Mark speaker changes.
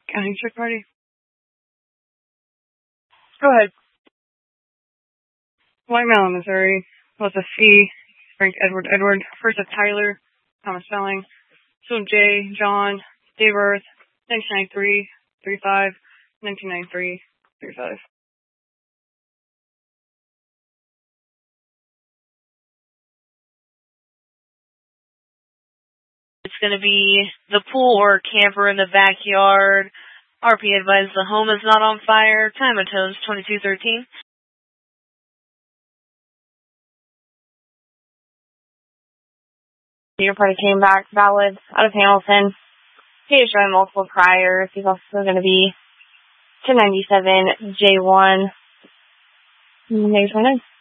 Speaker 1: County Check Party. Go ahead. White Mountain, Missouri. Was a C. Frank Edward. First of Tyler. Thomas Spelling. So J. John. Date of birth. 1993. 35. 1993. 35.
Speaker 2: It's going to be the pool or camper in the backyard. RP advised the home is not on fire. Time of tones 22:13.
Speaker 3: Your party came back valid out of Hamilton. He is showing multiple priors. He's also going to be 1097 J1. Next one in.